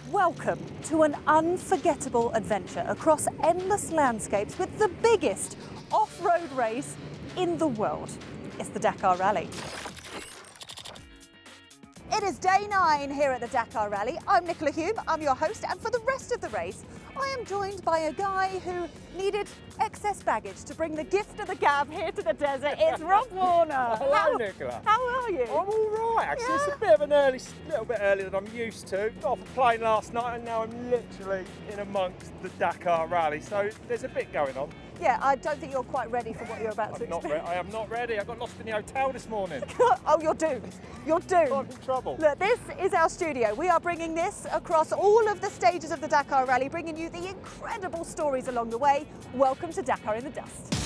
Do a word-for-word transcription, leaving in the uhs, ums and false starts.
Welcome to an unforgettable adventure across endless landscapes with the biggest off-road race in the world. It's the Dakar Rally. It is day nine here at the Dakar Rally. I'm Nicola Hume, I'm your host, and for the rest of the race, I am joined by a guy who needed excess baggage to bring the gift of the gab here to the desert. It's Rob Warner. Hello, how, Nicola. How are you? I'm all right, actually. Yeah. It's a bit of an early, little bit earlier than I'm used to. Got off a plane last night and now I'm literally in amongst the Dakar Rally, so there's a bit going on. Yeah, I don't think you're quite ready for what you're about I'm to not experience. re- I am not ready. I got lost in the hotel this morning. Oh, you're doomed. You're doomed. I'm in trouble. Look, this is our studio. We are bringing this across all of the stages of the Dakar Rally, bringing you the incredible stories along the way. Welcome to Dakar in the Dust.